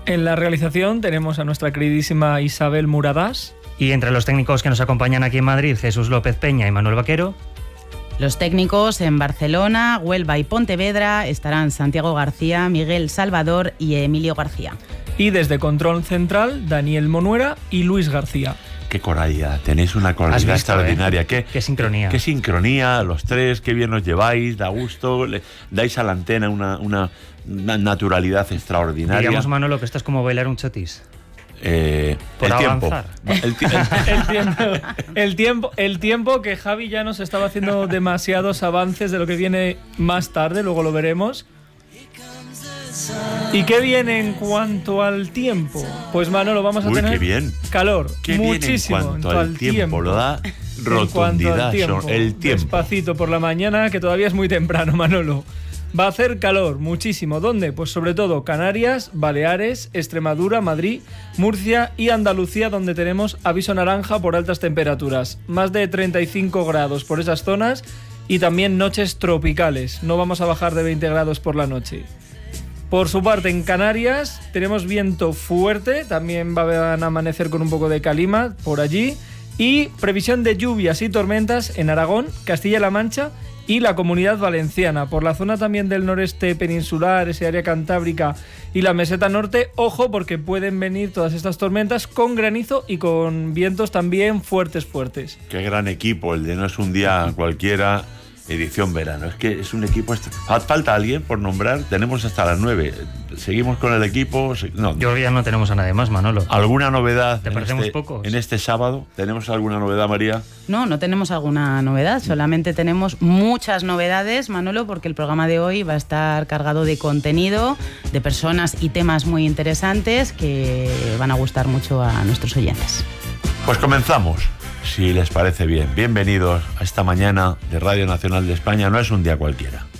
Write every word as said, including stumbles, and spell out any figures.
En la realización tenemos a nuestra queridísima Isabel Muradás. Y entre los técnicos que nos acompañan aquí en Madrid, Jesús López Peña y Manuel Vaquero. Los técnicos en Barcelona, Huelva y Pontevedra estarán Santiago García, Miguel Salvador y Emilio García. Y desde Control Central, Daniel Monuera y Luis García. Qué coralla, tenéis una coralidad extraordinaria. ¿eh? ¿Qué, qué sincronía. Qué sincronía, los tres, qué bien os lleváis, da gusto, le, dais a la antena una, una, una naturalidad extraordinaria. Digamos, Manolo, que esto es como bailar un chotis. Eh, Por el avanzar. tiempo. El, ti el, tiempo, el tiempo. El tiempo que Javi ya nos estaba haciendo demasiados avances de lo que viene más tarde, luego lo veremos. ¿Y qué viene en cuanto al tiempo? Pues Manolo, vamos a Uy, tener qué bien. calor, qué muchísimo. Bien en cuanto al tiempo, tiempo, lo da rotundidad, tiempo, el tiempo. Despacito por la mañana, que todavía es muy temprano, Manolo. Va a hacer calor, muchísimo. ¿Dónde? Pues sobre todo Canarias, Baleares, Extremadura, Madrid, Murcia y Andalucía, donde tenemos aviso naranja por altas temperaturas. Más de treinta y cinco grados por esas zonas y también noches tropicales. No vamos a bajar de veinte grados por la noche. Por su parte, en Canarias tenemos viento fuerte, también va a amanecer con un poco de calima por allí. Y previsión de lluvias y tormentas en Aragón, Castilla-La Mancha y la Comunidad Valenciana. Por la zona también del noreste peninsular, ese área cantábrica y la meseta norte, ojo, porque pueden venir todas estas tormentas con granizo y con vientos también fuertes, fuertes. Qué gran equipo, el de No es un día cualquiera, edición verano. Es que es un equipo... Est- Falta alguien por nombrar, tenemos hasta las nueve. Seguimos con el equipo... No. Yo ya no tenemos a nadie más, Manolo. ¿Alguna novedad ¿Te en parecemos este, pocos? en este sábado? ¿Tenemos alguna novedad, María? No, no tenemos alguna novedad, solamente tenemos muchas novedades, Manolo, porque el programa de hoy va a estar cargado de contenido, de personas y temas muy interesantes que van a gustar mucho a nuestros oyentes. Pues comenzamos, si les parece bien. Bienvenidos a esta mañana de Radio Nacional de España. No es un día cualquiera.